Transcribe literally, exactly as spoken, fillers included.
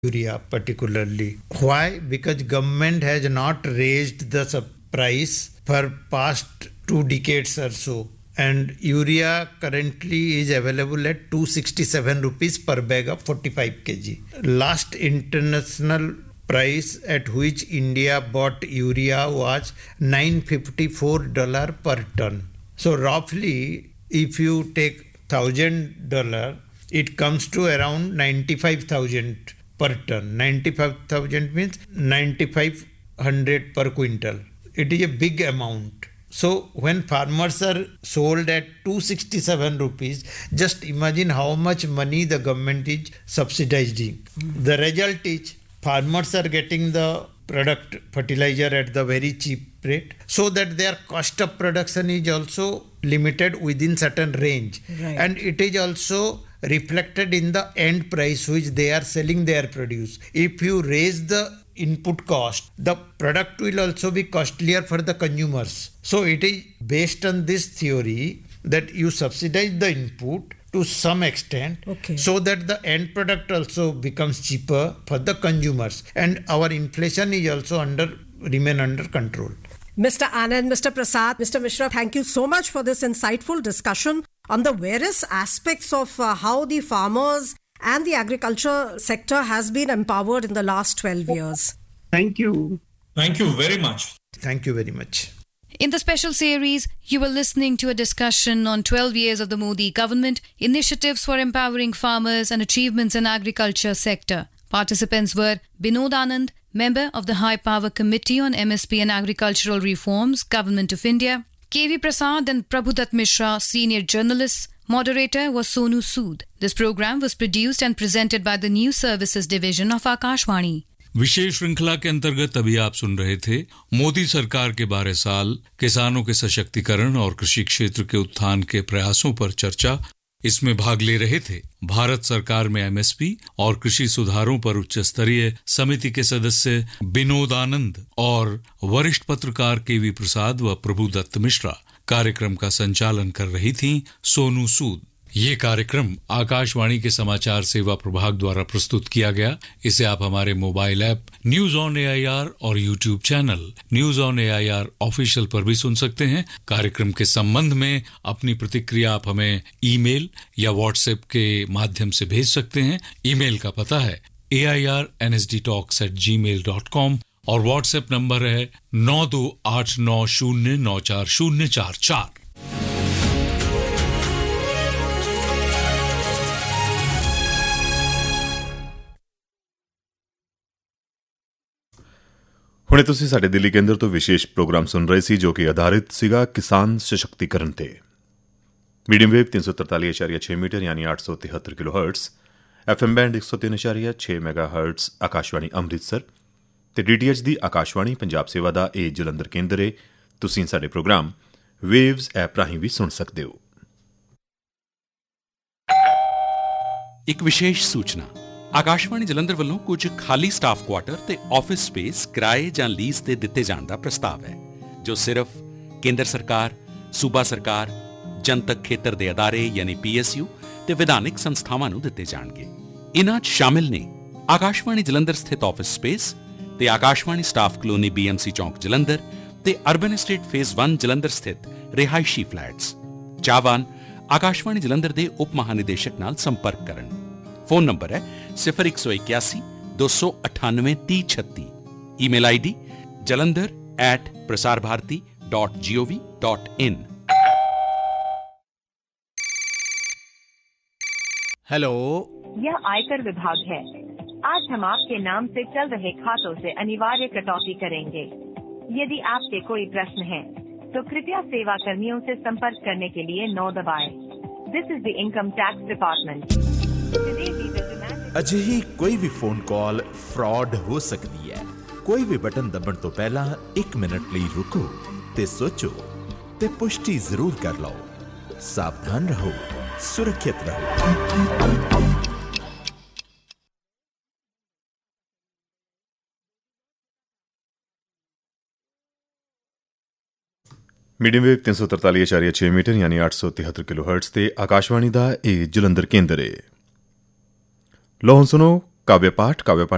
urea particularly. Why? Because government has not raised the sub price for past two decades or so. And urea currently is available at two hundred sixty-seven rupees per bag of forty-five kilograms. Last international price at which India bought urea was nine hundred fifty-four dollars per ton. So roughly, if you take one thousand dollars, it comes to around ninety-five thousand per ton. ninety-five thousand means ninety-five hundred per quintal. It is a big amount. So when farmers are sold at two hundred sixty-seven rupees, just imagine how much money the government is subsidizing. Mm. The result is farmers are getting the product fertilizer at the very cheap rate, so that their cost of production is also limited within certain range. Right. And it is also reflected in the end price which they are selling their produce. If you raise the input cost, the product will also be costlier for the consumers. So it is based on this theory that you subsidize the input to some extent, okay, so that the end product also becomes cheaper for the consumers, and our inflation is also under remain under control. Mister Anand, Mister Prasad, Mister Mishra, thank you so much for this insightful discussion on the various aspects of uh, how the farmers and the agriculture sector has been empowered in the last twelve years. Thank you. Thank you very much. Thank you very much. In the special series, you were listening to a discussion on twelve years of the Modi government, initiatives for empowering farmers and achievements in agriculture sector. Participants were Binod Anand, member of the High Power Committee on M S P and Agricultural Reforms, Government of India; K V Prasad and Prabhudat Mishra, senior journalists. Moderator was Sonu Sood. This program was produced and presented by the News Services Division of Akashvani. विशेष श्रृंखला के अंतर्गत अभी आप सुन रहे थे मोदी सरकार के बारह साल, किसानों के सशक्तिकरण और कृषि क्षेत्र के उत्थान के प्रयासों पर चर्चा। इसमें भाग ले रहे थे भारत सरकार में एमएसपी और कृषि सुधारों पर उच्च स्तरीय समिति के सदस्य बिनोद आनंद और वरिष्ठ पत्रकार केवी प्रसाद व प्रभुदत्त मिश्रा। कार्यक्रम का संचालन कर रही थी सोनू सूद। ये कार्यक्रम आकाशवाणी के समाचार सेवा प्रभाग द्वारा प्रस्तुत किया गया। इसे आप हमारे mobile app news on AIR और YouTube channel news on AIR official पर भी सुन सकते हैं। कार्यक्रम के संबंध में अपनी प्रतिक्रिया आप हमें ईमेल या व्हाट्सएप के माध्यम से भेज सकते हैं। ईमेल का पता है ए I R N S D talks eight ji mail dot com और व्हाट्सएप नंबर है नौ दो आठ नौ शून्य नौ चार शून्य चार चार। ਹੁਣੇ ਤੁਸੀਂ ਸਾਡੇ ਦਿੱਲੀ ਕੇਂਦਰ ਤੋਂ ਵਿਸ਼ੇਸ਼ ਪ੍ਰੋਗਰਾਮ ਸੁਣ ਰਹੇ ਸੀ ਜੋ ਕਿ ਆਧਾਰਿਤ ਸੀਗਾ ਕਿਸਾਨ ਸਸ਼ਕਤੀਕਰਨ ਤੇ। ਮੀਡੀਅਮ ਵੇਵ ਤਿੰਨ ਸੌ ਤਰਤਾਲੀ ਦਸ਼ਮਲਵ ਛੇ ਮੀਟਰ ਯਾਨੀ ਅੱਠ ਸੌ ਤਿਹੱਤਰ ਕਿਲੋ ਹਰਟਜ਼, ਐਫਐਮ ਬੈਂਡ ਇੱਕ ਸੌ ਤਿੰਨ ਦਸ਼ਮਲਵ ਛੇ ਮੈਗਾ ਹਰਟਜ਼ ਆਕਾਸ਼ਵਾਣੀ ਅੰਮ੍ਰਿਤਸਰ ਤੇ ਡੀਟੀਐਚ ਦੀ ਆਕਾਸ਼ਵਾਣੀ ਪੰਜਾਬ ਸੇਵਾ ਦਾ ਇਹ ਜਲੰਧਰ ਕੇਂਦਰ ਏ। ਤੁਸੀਂ ਸਾਡੇ ਪ੍ਰੋਗਰਾਮ ਵੇਵਜ਼ ਐਪ ਰਾਹੀਂ ਵੀ ਸੁਣ ਸਕਦੇ ਹੋ। ਇੱਕ ਵਿਸ਼ੇਸ਼ ਸੂਚਨਾ, ਆਕਾਸ਼ਵਾਣੀ ਜਲੰਧਰ ਵੱਲੋਂ ਕੁਝ ਖਾਲੀ ਸਟਾਫ ਕੁਆਟਰ ਤੇ ਆਫਿਸ ਸਪੇਸ ਕਿਰਾਏ ਜਾਂ ਲੀਜ਼ ਤੇ ਦਿੱਤੇ ਜਾਣ ਦਾ ਪ੍ਰਸਤਾਵ ਹੈ, ਜੋ ਸਿਰਫ ਕੇਂਦਰ ਸਰਕਾਰ, ਸੂਬਾ ਸਰਕਾਰ, ਜਨਤਕ ਖੇਤਰ ਦੇ ਅਦਾਰੇ ਯਾਨੀ ਪੀਐਸਯੂ ਤੇ ਵਿਧਾਨਿਕ ਸੰਸਥਾਵਾਂ ਨੂੰ ਦਿੱਤੇ ਜਾਣਗੇ। ਇਨ੍ਹਾਂ 'ਚ ਸ਼ਾਮਿਲ ਨੇ ਆਕਾਸ਼ਵਾਣੀ ਜਲੰਧਰ ਸਥਿਤ ਆਫਿਸ ਸਪੇਸ ਤੇ ਆਕਾਸ਼ਵਾਣੀ ਸਟਾਫ ਕਲੋਨੀ ਬੀਐਮਸੀ ਚੌਂਕ ਜਲੰਧਰ ਤੇ ਅਰਬਨ ਐਸਟੇਟ ਫੇਜ਼ ਇੱਕ ਜਲੰਧਰ ਸਥਿਤ ਰਿਹਾਇਸ਼ੀ ਫਲੈਟਸ। ਚਾਹਵਾਨ ਆਕਾਸ਼ਵਾਣੀ ਜਲੰਧਰ ਦੇ ਉਪ ਮਹਾਨਿਦੇਸ਼ਕ ਨਾਲ ਸੰਪਰਕ ਕਰਨ। ਫੋਨ ਨੰਬਰ ਹੈ ਸਿਫਰ ਇੱਕ ਸੌ ਇਕਿਆਸੀ ਦੋ ਸੌ ਅਠਾਨਵੇਂ ਤੀਹ ਛੱਤੀ। Email I D jalandhar at prasarbharati dot gov dot in। Hello, यह आयकर विभाग है। आज हम आपके नाम से चल रहे खातों से अनिवार्य कटौती करेंगे। यदि आपके कोई प्रश्न है तो कृपया सेवा कर्मियों से संपर्क करने के लिए नौ दबाएं। This is the income tax department. ਅਜਿਹੀ ਕੋਈ ਵੀ ਫੋਨ ਕਾਲ ਫਰਾਡ ਹੋ ਸਕਦੀ ਹੈ। ਕੋਈ ਵੀ ਬਟਨ ਦਬਣ ਤੋਂ ਪਹਿਲਾਂ ਇੱਕ ਮਿੰਟ ਲਈ ਰੁਕੋ ਤੇ ਸੋਚੋ ਤੇ ਪੁਸ਼ਟੀ ਜ਼ਰੂਰ ਕਰ ਲਓ। ਸਾਵਧਾਨ ਰਹੋ, ਸੁਰੱਖਿਅਤ ਰਹੋ। ਮੀਡੀਅਮ ਵੇਵ ਤਿੰਨ ਸੌ ਤਰਤਾਲੀ ਦਸ਼ਮਲਵ ਛੇ ਮੀਟਰ ਯਾਨੀ ਅੱਠ ਸੌ ਤਿਹੱਤਰ ਕਿਲੋ ਹਰਟਜ਼ ਤੇ ਆਕਾਸ਼ਵਾਣੀ ਦਾ ਇਹ ਜਲੰਧਰ ਕੇਂਦਰ ਏ। ਲੋ ਹੁਣ ਸੁਣੋ ਕਾਵਿਆ ਪਾਠ ਕਾਵਿਆ ਪਾਠ